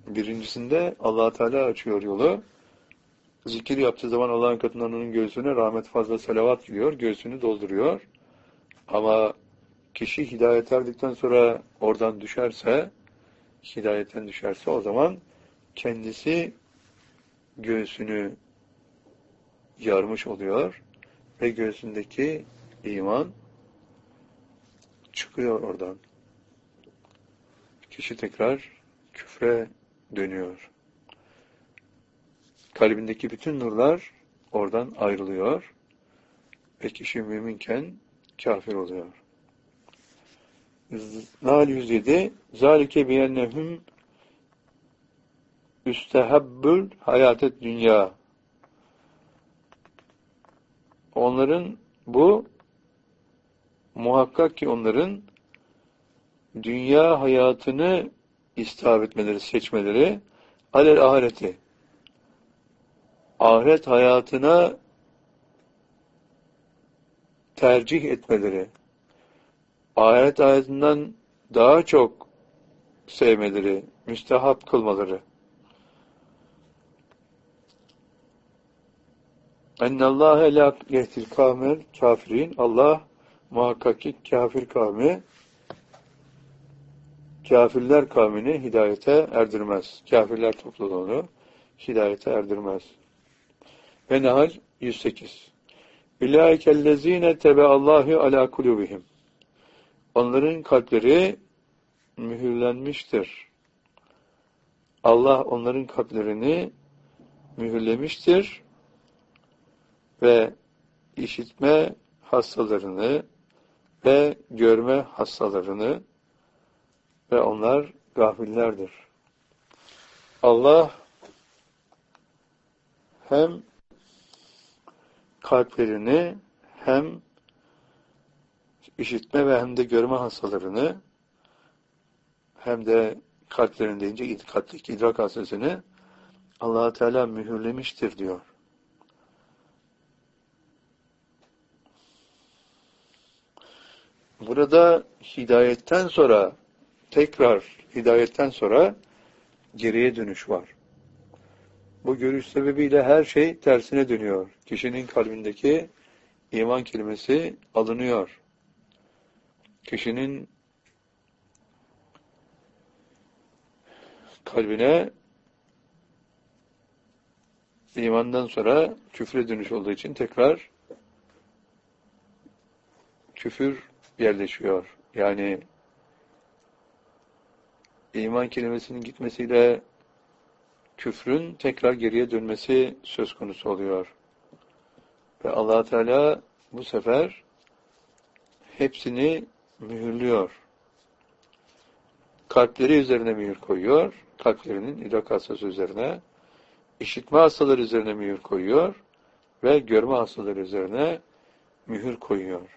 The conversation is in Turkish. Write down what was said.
Birincisinde Allah Teala açıyor yolu. Zikir yaptığı zaman Allah'ın katından onun göğsüne rahmet fazla salavat gidiyor, göğsünü dolduruyor. Ama kişi hidayet erdikten sonra oradan düşerse, hidayetten düşerse o zaman kendisi göğsünü yarmış oluyor ve göğsündeki iman çıkıyor oradan. Kişi tekrar küfre dönüyor. Kalbindeki bütün nurlar oradan ayrılıyor ve kişi müminken kafir oluyor. Nahl 107 Zalike biyennehum üstehabbül hayatet dünya. Onların bu muhakkak ki onların dünya hayatını istihab etmeleri, seçmeleri alel ahireti. Ahiret hayatına tercih etmeleri, ahiret hayatından daha çok sevmeleri, müstehap kılmaları. Ennallâhe lâ yehtil kâmel kâfirin. Allah muhakkak ki kafir kavmi, kafirler kavmini hidayete erdirmez. Kafirler topluluğunu hidayete erdirmez. Ve Nahl 108 Ulaikellezîne tebeallâhu alâ kulûbihim. Onların kalpleri mühürlenmiştir. Allah onların kalplerini mühürlemiştir ve işitme hastalarını ve görme hastalarını ve onlar gafillerdir. Allah hem kalplerini hem işitme ve hem de görme hastalarını hem de kalplerinde deyince kalpteki idrak hastasını Allah Teala mühürlemiştir diyor. Burada hidayetten sonra tekrar hidayetten sonra geriye dönüş var. Bu görüş sebebiyle her şey tersine dönüyor. Kişinin kalbindeki iman kelimesi alınıyor. Kişinin kalbine imandan sonra küfre dönüş olduğu için tekrar küfür yerleşiyor. Yani iman kelimesinin gitmesiyle küfrün tekrar geriye dönmesi söz konusu oluyor. Ve Allah Teala bu sefer hepsini mühürlüyor. Kalpleri üzerine mühür koyuyor. Kalplerinin idrak hastası üzerine, işitme hastaları üzerine mühür koyuyor ve görme hastaları üzerine mühür koyuyor.